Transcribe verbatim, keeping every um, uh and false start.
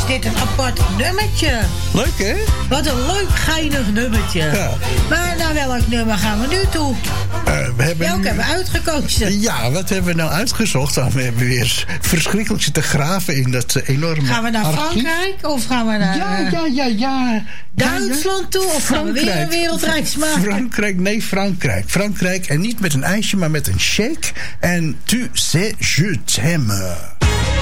is dit een apart nummertje. Leuk, hè? Wat een leuk, geinig nummertje. Ja. Maar naar welk nummer gaan we nu toe? Uh, we hebben Welke nu... hebben we uitgekozen? Ja, wat hebben we nou uitgezocht? Nou, we hebben weer verschrikkelijk zitten graven in dat uh, enorme Gaan we naar archief. Frankrijk of gaan we naar Ja, ja, ja, ja. Duitsland toe? Of gaan we weer een wereldreis maken? Frankrijk, nee, Frankrijk. Frankrijk en niet met een ijsje, maar met een shake. En tu sais, je t'aime.